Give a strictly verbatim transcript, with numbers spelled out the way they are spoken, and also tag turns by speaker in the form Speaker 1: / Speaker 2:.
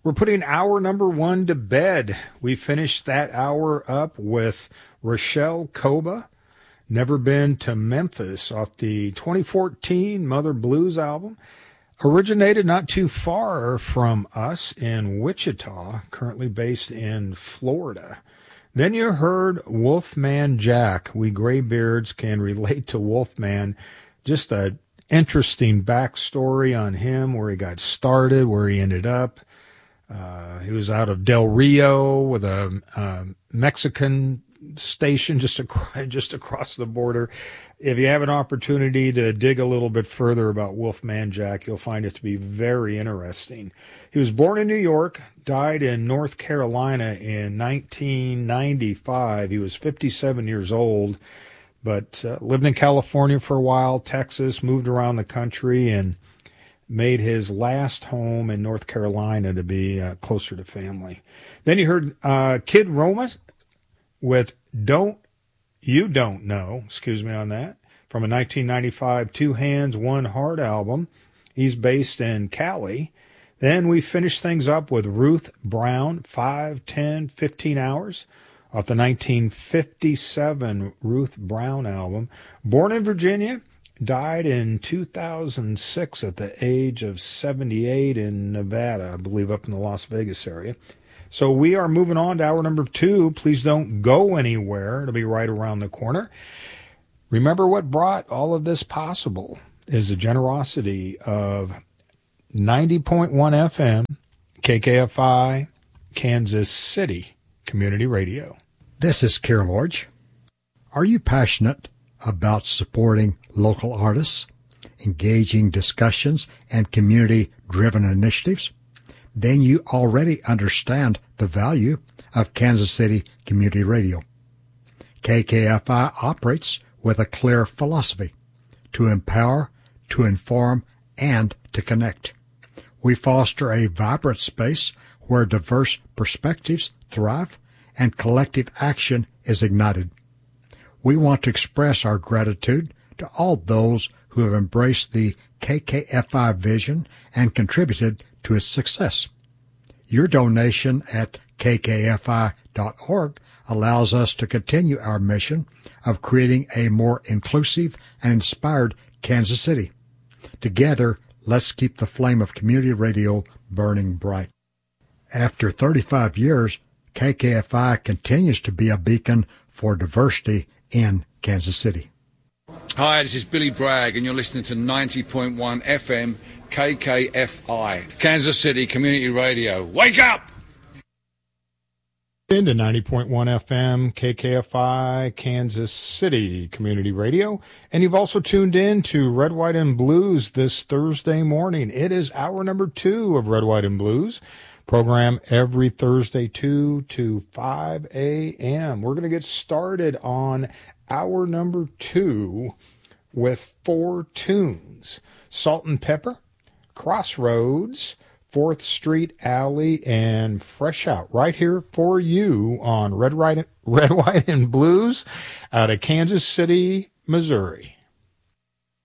Speaker 1: We're putting hour number one to bed. We finished that hour up with Rochelle Koba, Never Been to Memphis, off the twenty fourteen Mother Blues album. Originated not too far from us in Wichita, currently based in Florida. Then you heard Wolfman Jack. We graybeards can relate to Wolfman. Just a interesting backstory on him, where he got started, where he ended up. Uh, he was out of Del Rio with a, a Mexican station just across, just across the border. If you have an opportunity to dig a little bit further about Wolfman Jack, you'll find it to be very interesting. He was born in New York, died in North Carolina in nineteen ninety-five. He was fifty-seven years old, but uh, lived in California for a while, Texas, moved around the country, and made his last home in North Carolina to be uh, closer to family. Then you heard uh, Kid Roma with Don't You Don't Know, excuse me on that, from a nineteen ninety-five Two Hands, One Heart album. He's based in Cali. Then we finished things up with Ruth Brown, five, ten, fifteen hours, off the nineteen fifty-seven Ruth Brown album. Born in Virginia, died in two thousand six at the age of seventy-eight in Nevada, I believe up in the Las Vegas area. So we are moving on to hour number two. Please don't go anywhere. It'll be right around the corner. Remember, what brought all of this possible is the generosity of ninety point one F M, K K F I, Kansas City Community Radio.
Speaker 2: This is Carol Lodge. Are you passionate about supporting local artists, engaging discussions, and community-driven initiatives? Then you already understand the value of Kansas City Community Radio. K K F I operates with a clear philosophy: to empower, to inform, and to connect. We foster a vibrant space where diverse perspectives thrive and collective action is ignited. We want to express our gratitude to all those who have embraced the K K F I vision and contributed to its success. Your donation at K K F I dot org allows us to continue our mission of creating a more inclusive and inspired Kansas City. Together, let's keep the flame of community radio burning bright. After thirty-five years, K K F I continues to be a beacon for diversity in Kansas City.
Speaker 3: Hi, this is Billy Bragg, and you're listening to ninety point one F M K K F I, Kansas City Community Radio. Wake up!
Speaker 1: Into ninety point one F M, K K F I, Kansas City Community Radio. And you've also tuned in to Red, White, and Blues this Thursday morning. It is hour number two of Red, White, and Blues. Program every Thursday, two to five a.m. We're going to get started on hour number two with four tunes: Salt and Pepper, Crossroads, fourth Street Alley, and Fresh Out, right here for you on Red, White, Red, White, and Blues out of Kansas City, Missouri.